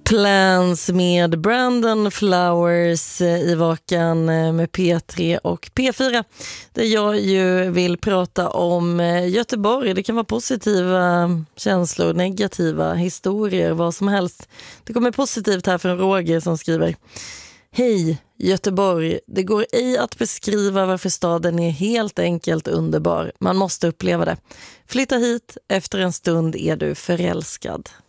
Plans med Brandon Flowers i Vakan med P3 och P4, där jag ju vill prata om Göteborg. Det kan vara positiva känslor, negativa historier, vad som helst. Det kommer positivt här från Roger som skriver: Hej Göteborg, det går ej att beskriva varför staden är helt enkelt underbar. Man måste uppleva det. Flytta hit, efter en stund är du förälskad.